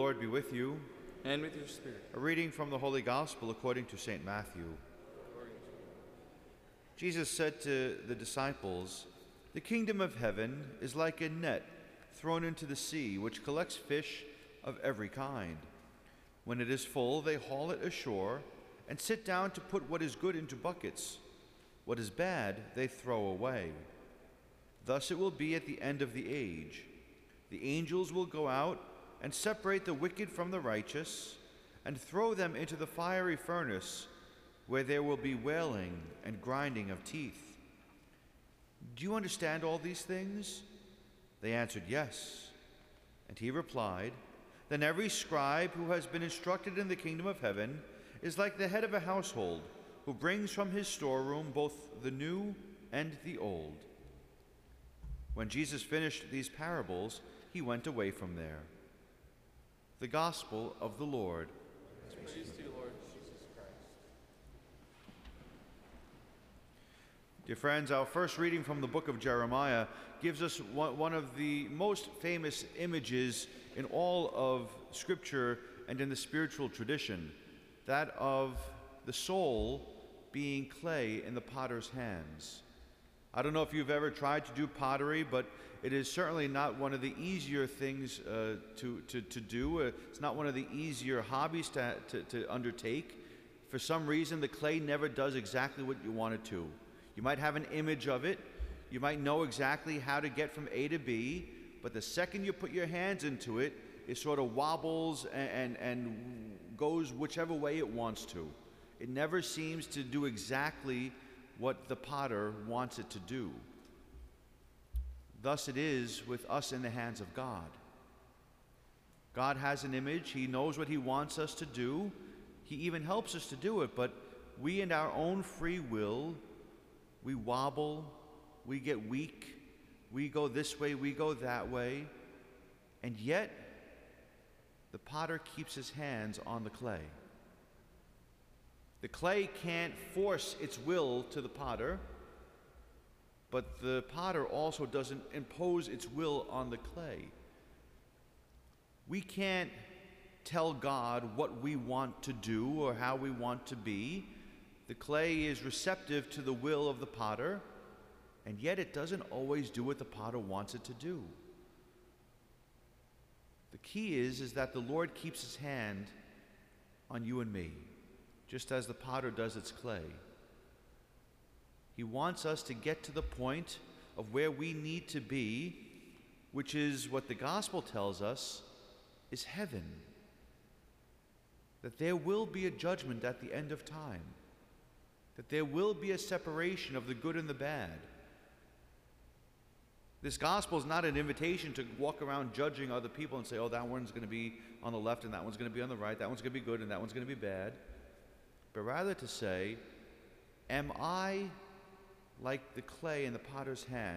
Lord be with you. And with your spirit. A reading from the Holy Gospel according to St. Matthew. Jesus said to the disciples, "The kingdom of heaven is like a net thrown into the sea, which collects fish of every kind. When it is full, they haul it ashore and sit down to put what is good into buckets. What is bad, they throw away. Thus it will be at the end of the age. The angels will go out and separate the wicked from the righteous and throw them into the fiery furnace, where there will be wailing and grinding of teeth." "Do you understand all these things?" They answered, "Yes." And he replied, "Then every scribe who has been instructed in the kingdom of heaven is like the head of a household, who brings from his storeroom both the new and the old." When Jesus finished these parables, he went away from there. The Gospel of the Lord. Praise to you, Lord Jesus Christ. Dear friends, our first reading from the book of Jeremiah gives us one of the most famous images in all of Scripture and in the spiritual tradition, that of the soul being clay in the potter's hands. I don't know if you've ever tried to do pottery, but it is certainly not one of the easier things to do. It's not one of the easier hobbies to undertake. For some reason, the clay never does exactly what you want it to. You might have an image of it. You might know exactly how to get from A to B, but the second you put your hands into it, it sort of wobbles and goes whichever way it wants to. It never seems to do exactly what the potter wants it to do. Thus it is with us in the hands of God. God has an image. He knows what he wants us to do. He even helps us to do it, but we in our own free will, we wobble, we get weak, we go this way, we go that way, and yet the potter keeps his hands on the clay. The clay can't force its will to the potter, but the potter also doesn't impose its will on the clay. We can't tell God what we want to do or how we want to be. The clay is receptive to the will of the potter, and yet it doesn't always do what the potter wants it to do. The key is that the Lord keeps his hand on you and me, just as the potter does its clay. He wants us to get to the point of where we need to be, which is what the gospel tells us is heaven. That there will be a judgment at the end of time. That there will be a separation of the good and the bad. This gospel is not an invitation to walk around judging other people and say, oh, that one's going to be on the left and that one's going to be on the right, that one's going to be good and that one's going to be bad. But rather to say, am I like the clay in the potter's hand?